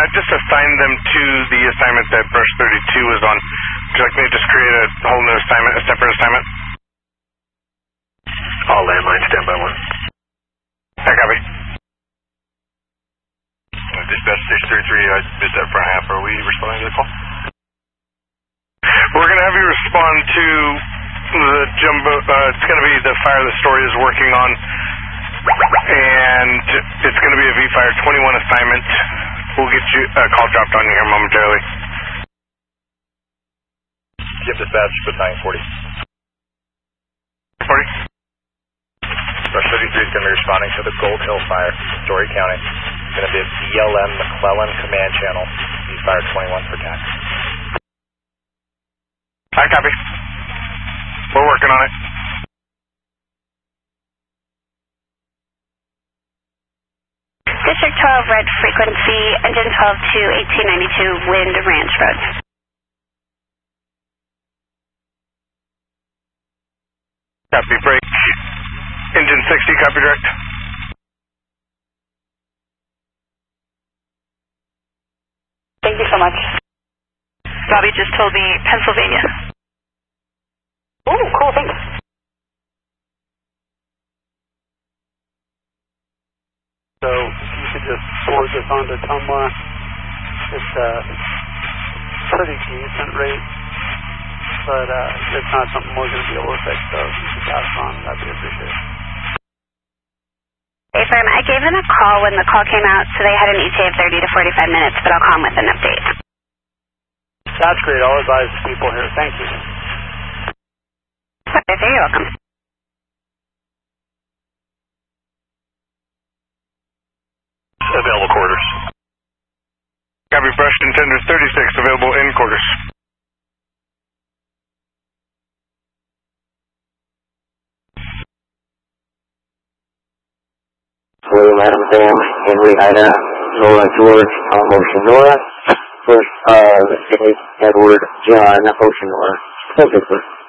I've just assigned them to the assignment that Brush 32 was on. Would you like me to just create a whole new assignment, a separate assignment? All landmines, standby 1. I copy. Dispatch 633, I missed that front half. Are we responding to the call? We're going to have you respond to the jumbo, it's going to be the fire the story is working on, and it's going to be a V-Fire 21 assignment. We'll get you a call dropped on you here momentarily. Skip dispatch, put 940. 40. Brush 33 is going to be responding to the Gold Hill fire, Story County. It's going to be a BLM McClellan command channel, V-Fire 21 for TAC. I copy. We're working on it. District 12, red frequency, engine 12 to 1892, Wind Ranch Road. Copy, break. Engine 60, copy direct. Thank you so much. Bobby just told me Pennsylvania. Oh, cool, thanks. So you could just forward this on to Tumwa. It's a pretty decent rate, but it's not something we're going to be able to fix, so if you could pass it on, that'd be appreciated. Hey, firm, I gave them a call when the call came out, so they had an ETA of 30 to 45 minutes, but I'll call them with an update. That's great. I'll advise the people here. Thank you. Okay, you're welcome. Available quarters. Copy, Brush Contender 36, available in quarters. William Adam Sam, Henry Ida, Nora George, Ocean Nora. First, Edward John, Ocean Nora. Perfect.